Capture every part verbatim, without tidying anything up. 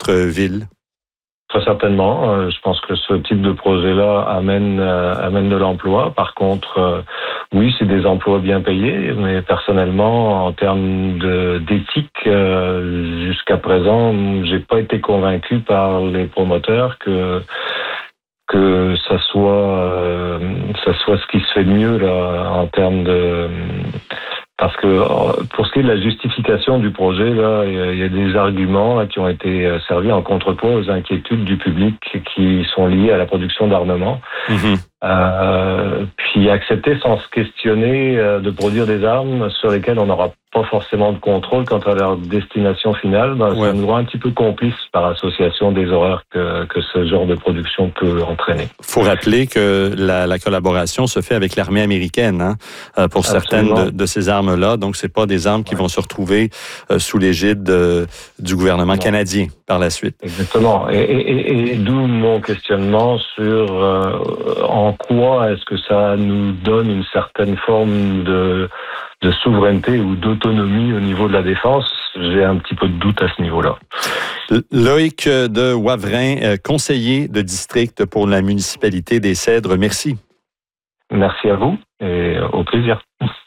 d'autres villes? Très certainement. Euh, je pense que ce type de projet-là amène euh, amène de l'emploi. Par contre, euh, oui, c'est des emplois bien payés, mais personnellement, en termes de, d'éthique, euh, jusqu'à présent, j'ai pas été convaincu par les promoteurs que que ça soit euh, ça soit ce qui se fait de mieux là en termes de parce que pour ce qui est de la justification du projet, là, il y a des arguments là, qui ont été servis en contrepoids aux inquiétudes du public qui sont liées à la production d'armements. Mmh. Euh, puis accepter sans se questionner euh, de produire des armes sur lesquelles on n'aura pas forcément de contrôle quant à leur destination finale, ben, ouais. Ça nous rend un petit peu complices par association des horreurs que, que ce genre de production peut entraîner. Il faut rappeler que la, la collaboration se fait avec l'armée américaine hein, pour Absolument. certaines de, de ces armes-là. Donc, c'est pas des armes qui ouais. vont se retrouver euh, sous l'égide de, du gouvernement non. canadien par la suite. Exactement. Et, et, et d'où mon questionnement sur euh, en quoi est-ce que ça nous donne une certaine forme de, de souveraineté ou d'autonomie au niveau de la défense. J'ai un petit peu de doute à ce niveau-là. Loïc de Wavrin, conseiller de district pour la municipalité des Cèdres, merci. Merci à vous et au plaisir.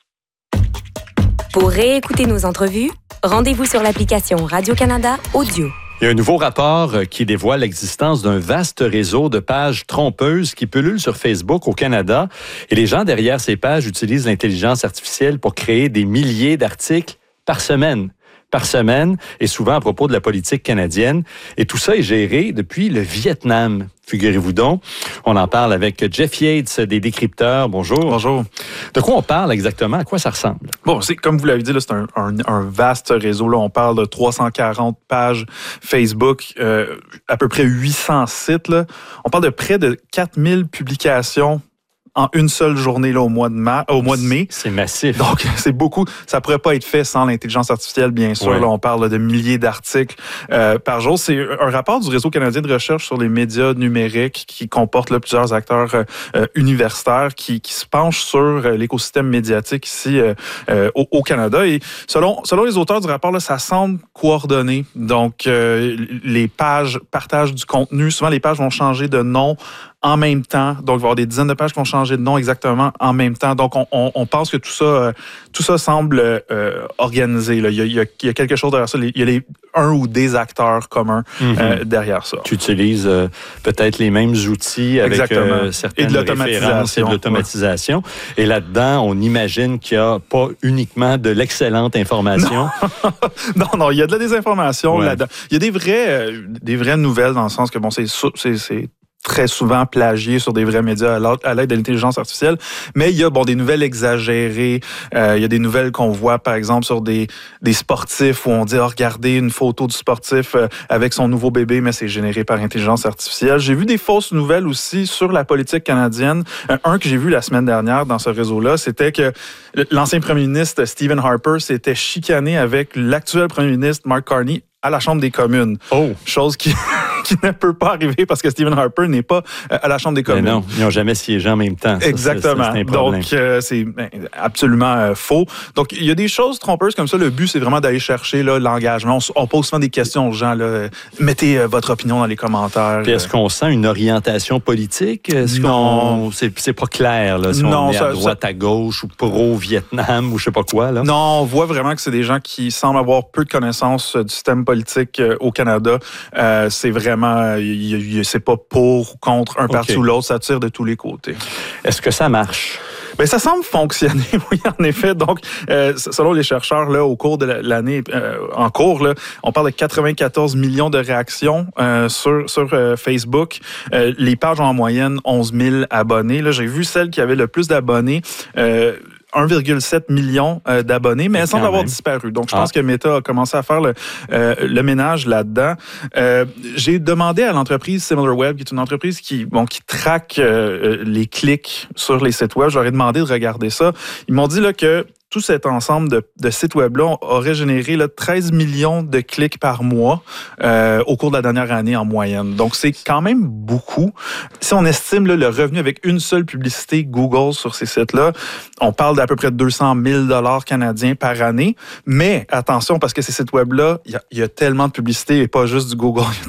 Pour réécouter nos entrevues, rendez-vous sur l'application Radio-Canada Audio. Il y a un nouveau rapport qui dévoile l'existence d'un vaste réseau de pages trompeuses qui pullulent sur Facebook au Canada. Et les gens derrière ces pages utilisent l'intelligence artificielle pour créer des milliers d'articles par semaine. par semaine, et souvent à propos de la politique canadienne. Et tout ça est géré depuis le Vietnam, figurez-vous donc. On en parle avec Jeff Yates des Décrypteurs. Bonjour. Bonjour. De quoi on parle exactement? À quoi ça ressemble? Bon, c'est comme vous l'avez dit, là, c'est un, un, un vaste réseau. Là, on parle de trois cent quarante pages Facebook, euh, à peu près huit cents sites. Là. On parle de près de quatre mille publications en une seule journée là, au mois de ma- au mois de mai. C'est massif. Donc, c'est beaucoup. Ça pourrait pas être fait sans l'intelligence artificielle, bien sûr. Ouais. Là, on parle de milliers d'articles euh, par jour. C'est un rapport du Réseau canadien de recherche sur les médias numériques qui comporte là, plusieurs acteurs euh, universitaires qui, qui se penchent sur euh, l'écosystème médiatique ici euh, euh, au, au Canada. Et selon, selon les auteurs du rapport, là, ça semble coordonné. Donc, euh, les pages partagent du contenu. Souvent, les pages vont changer de nom en même temps. Donc, il va y avoir des dizaines de pages qui vont changer de nom exactement en même temps. Donc, on, on, on pense que tout ça, euh, tout ça semble euh, organisé. Là. Il, y a, il, y a, il y a quelque chose derrière ça. Il y a les, un ou des acteurs communs mm-hmm. euh, derrière ça. Tu utilises euh, peut-être les mêmes outils avec euh, certaines et de l'automatisation. Et de l'automatisation. Ouais. Et là-dedans, on imagine qu'il n'y a pas uniquement de l'excellente information. Non, non, non, il y a de la désinformation ouais. là-dedans. Il y a des, vrais, euh, des vraies nouvelles dans le sens que, bon, c'est... c'est, c'est très souvent plagié sur des vrais médias à l'aide de l'intelligence artificielle. Mais il y a bon des nouvelles exagérées. Euh, il y a des nouvelles qu'on voit, par exemple, sur des, des sportifs où on dit oh, « Regardez une photo du sportif euh, avec son nouveau bébé, mais c'est généré par intelligence artificielle. » J'ai vu des fausses nouvelles aussi sur la politique canadienne. Euh, un que j'ai vu la semaine dernière dans ce réseau-là, c'était que l'ancien premier ministre Stephen Harper s'était chicané avec l'actuel premier ministre Mark Carney à la Chambre des communes. Oh. Chose qui, qui ne peut pas arriver parce que Stephen Harper n'est pas à la Chambre des communes. Mais non, ils n'ont jamais siégé en même temps. Ça, Exactement. Ça, c'est Donc, euh, c'est ben, absolument euh, faux. Donc, il y a des choses trompeuses comme ça. Le but, c'est vraiment d'aller chercher là, l'engagement. On, on pose souvent des questions aux gens. Là. Mettez euh, votre opinion dans les commentaires. Puis est-ce qu'on sent une orientation politique? Est-ce non. Qu'on, c'est, c'est pas clair, là, si non, on est ça, à droite, ça... à gauche, ou pro-Vietnam, ou je sais pas quoi. Là. Non, on voit vraiment que c'est des gens qui semblent avoir peu de connaissances du système politique euh, au Canada. Euh, c'est vraiment... Y, y, c'est pas pour ou contre un okay. parti ou l'autre. Ça tire de tous les côtés. Est-ce que ça marche? Bien, ça semble fonctionner, oui, en effet. Donc, euh, selon les chercheurs, là, au cours de l'année euh, en cours, là, on parle de quatre-vingt-quatorze millions de réactions euh, sur, sur euh, Facebook. Euh, les pages ont en moyenne onze mille abonnés. Là, j'ai vu celle qui avait le plus d'abonnés. Euh, un virgule sept million euh, d'abonnés, mais elle semble avoir disparu. Donc, je pense ah. que Meta a commencé à faire le, euh, le ménage là-dedans. Euh, j'ai demandé à l'entreprise SimilarWeb, qui est une entreprise qui, bon, qui traque euh, les clics sur les sites web. J'aurais demandé de regarder ça. Ils m'ont dit là, que tout cet ensemble de, de sites web-là aurait généré là, treize millions de clics par mois euh, au cours de la dernière année en moyenne. Donc, c'est quand même beaucoup. Si on estime là, le revenu avec une seule publicité Google sur ces sites-là, on parle d'à peu près deux cent mille dollars canadiens par année. Mais attention, parce que ces sites web-là, il y, y a tellement de publicité et pas juste du Google.